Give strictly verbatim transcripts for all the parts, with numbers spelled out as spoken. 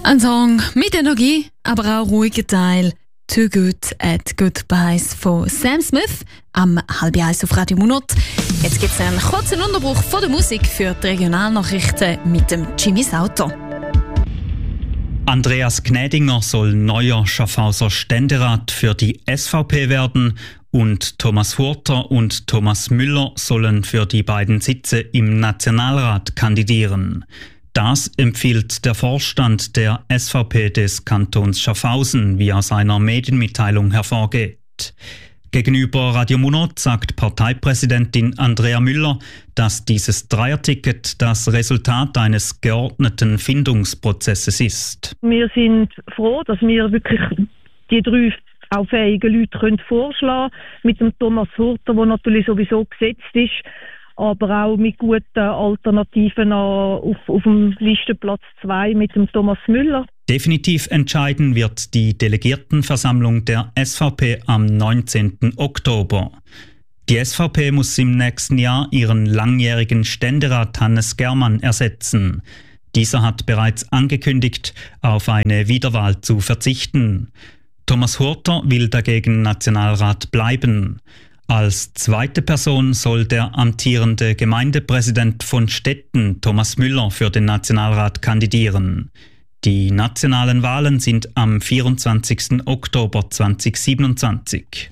Ein Song mit Energie, aber auch ruhiger Teil. «Too Good at Goodbyes» von Sam Smith am halb eins auf Radio Monat. Jetzt gibt es einen kurzen Unterbruch von der Musik für die Regionalnachrichten mit dem Jimmy Sauter. Andreas Gnädinger soll neuer Schaffhauser Ständerat für die S V P werden und Thomas Hurter und Thomas Müller sollen für die beiden Sitze im Nationalrat kandidieren. Das empfiehlt der Vorstand der S V P des Kantons Schaffhausen, wie aus einer Medienmitteilung hervorgeht. Gegenüber Radio Monat sagt Parteipräsidentin Andrea Müller, dass dieses Dreierticket das Resultat eines geordneten Findungsprozesses ist. Wir sind froh, dass wir wirklich die drei auch fähigen Leute können vorschlagen können. Mit dem Thomas Hurter, der natürlich sowieso gesetzt ist, aber auch mit guten Alternativen auf, auf dem Listenplatz zwei mit dem Thomas Müller. Definitiv entscheiden wird die Delegiertenversammlung der S V P am neunzehnten Oktober. Die S V P muss im nächsten Jahr ihren langjährigen Ständerat Hannes Germann ersetzen. Dieser hat bereits angekündigt, auf eine Wiederwahl zu verzichten. Thomas Hurter will dagegen Nationalrat bleiben. Als zweite Person soll der amtierende Gemeindepräsident von Stetten, Thomas Müller, für den Nationalrat kandidieren. Die nationalen Wahlen sind am vierundzwanzigsten Oktober zweitausendsiebenundzwanzig.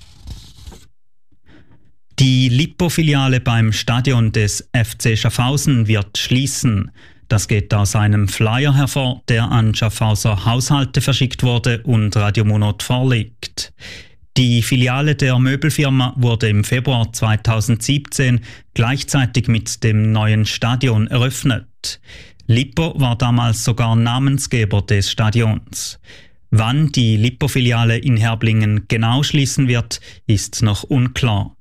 Die Lippo-Filiale beim Stadion des F C Schaffhausen wird schließen. Das geht aus einem Flyer hervor, der an Schaffhauser Haushalte verschickt wurde und Radio Monat vorliegt. Die Filiale der Möbelfirma wurde im Februar zweitausendsiebzehn gleichzeitig mit dem neuen Stadion eröffnet. Lippo war damals sogar Namensgeber des Stadions. Wann die Lippo-Filiale in Herblingen genau schließen wird, ist noch unklar.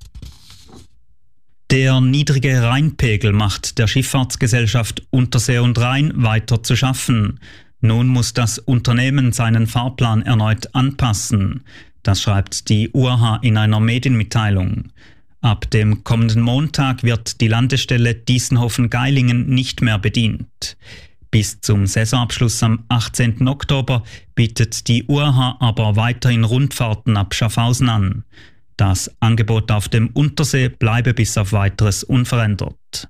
Der niedrige Rheinpegel macht der Schifffahrtsgesellschaft Untersee und Rhein weiter zu schaffen. Nun muss das Unternehmen seinen Fahrplan erneut anpassen. Das schreibt die U A H in einer Medienmitteilung. Ab dem kommenden Montag wird die Landestelle Diessenhofen-Geilingen nicht mehr bedient. Bis zum Saisonabschluss am achtzehnten Oktober bietet die U A H aber weiterhin Rundfahrten ab Schaffhausen an. Das Angebot auf dem Untersee bleibe bis auf Weiteres unverändert.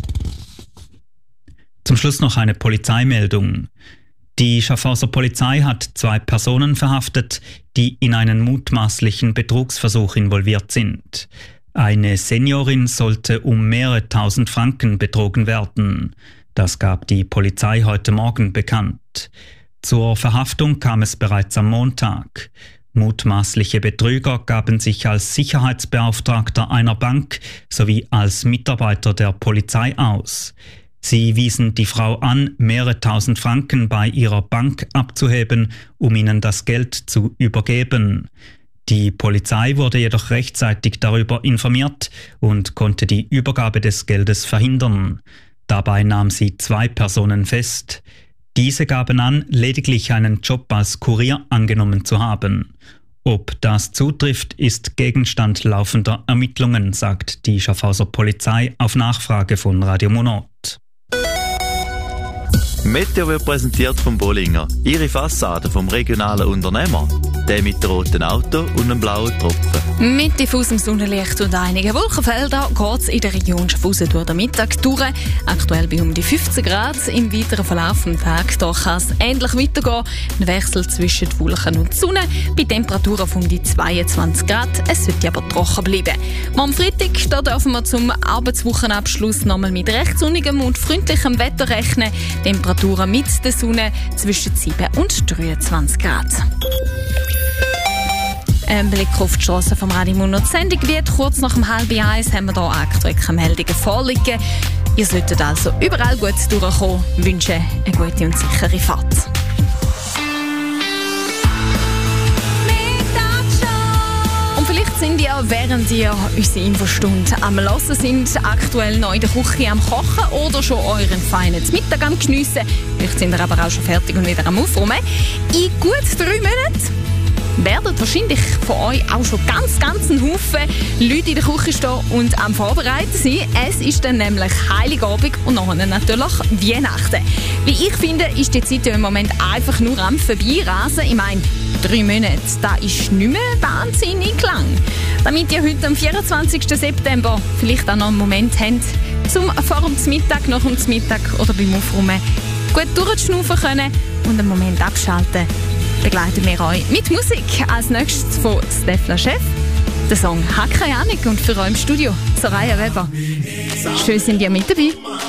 Zum Schluss noch eine Polizeimeldung. Die Schaffhauser Polizei hat zwei Personen verhaftet, die in einen mutmaßlichen Betrugsversuch involviert sind. Eine Seniorin sollte um mehrere tausend Franken betrogen werden. Das gab die Polizei heute Morgen bekannt. Zur Verhaftung kam es bereits am Montag. Mutmaßliche Betrüger gaben sich als Sicherheitsbeauftragter einer Bank sowie als Mitarbeiter der Polizei aus. Sie wiesen die Frau an, mehrere tausend Franken bei ihrer Bank abzuheben, um ihnen das Geld zu übergeben. Die Polizei wurde jedoch rechtzeitig darüber informiert und konnte die Übergabe des Geldes verhindern. Dabei nahm sie zwei Personen fest. Diese gaben an, lediglich einen Job als Kurier angenommen zu haben. Ob das zutrifft, ist Gegenstand laufender Ermittlungen, sagt die Schaffhauser Polizei auf Nachfrage von Radio Monat. Meteo wird präsentiert vom Bollinger. Ihre Fassade vom regionalen Unternehmer. Der mit dem roten Auto und einem blauen Tropfen. Mit diffusem Sonnenlicht und einigen Wolkenfeldern geht es in der Region Schaffhausen durch den Mittag durch. Aktuell bei um die fünfzehn Grad. Im weiteren Verlauf des Tages kann es ähnlich weitergehen. Ein Wechsel zwischen Wolken und Sonne. Bei Temperaturen von um die zweiundzwanzig Grad. Es sollte aber trocken bleiben. Am Freitag da dürfen wir zum Arbeitswochenabschluss nochmal mit recht sonnigem und freundlichem Wetter rechnen. Temperaturen mit der Sonne zwischen sieben und dreiundzwanzig Grad. Ein Blick auf die Strassen vom Radio Monat Sendung wird. Kurz nach dem halb eins haben wir hier aktuelle Meldungen vorliegen. Ihr solltet also überall gut durchkommen. Ich wünsche eine gute und sichere Fahrt. Und vielleicht sind ihr, während ihr unsere Infostunde am Hören sind, aktuell noch in der Küche am Kochen oder schon euren feinen Mittag am Geniessen. Vielleicht sind ihr aber auch schon fertig und wieder am Aufräumen. In gut drei Monaten werden wahrscheinlich von euch auch schon ganz, ganz einen Haufen Leute in der Küche stehen und am Vorbereiten sein. Es ist dann nämlich Heiligabend und nachher natürlich Weihnachten. Wie ich finde, ist die Zeit ja im Moment einfach nur am Vorbeirasen. Ich meine, drei Monate, das ist nicht mehr wahnsinnig lang. Damit ihr heute am vierundzwanzigsten September vielleicht auch noch einen Moment habt, zum vor dem Mittag, nach dem Mittag oder beim Aufräumen gut durchschnaufen können und einen Moment abschalten, begleiten wir euch mit Musik. Als nächstes von Stefla Chef, der Song «Hat keine Ahnung» und für euch im Studio Soraya Weber. Schön sind ihr mit dabei.